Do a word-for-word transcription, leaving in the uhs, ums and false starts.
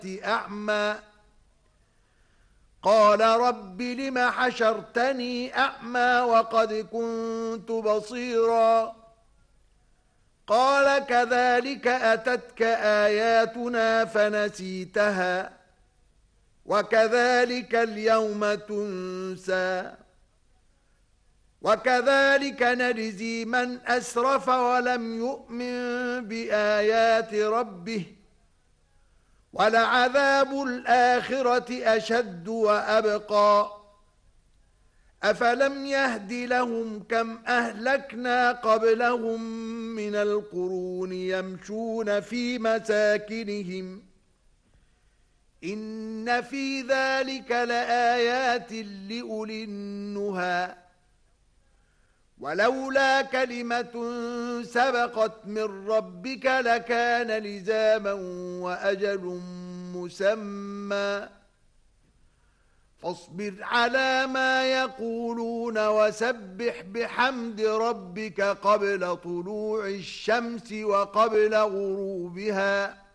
أعمى قال رب لم حشرتني أعمى وقد كنت بصيرا قال كذلك أتتك آياتنا فنسيتها وكذلك اليوم تنسى وكذلك نجزي من أسرف ولم يؤمن بآيات ربه ولعذاب الآخرة أشد وأبقى أفلم يهد لهم كم أهلكنا قبلهم من القرون يمشون في مساكنهم إن في ذلك لآيات لأولي النهى ولولا كلمة سبقت من ربك لكان لزاما وأجل مسمى فاصبر على ما يقولون وسبح بحمد ربك قبل طلوع الشمس وقبل غروبها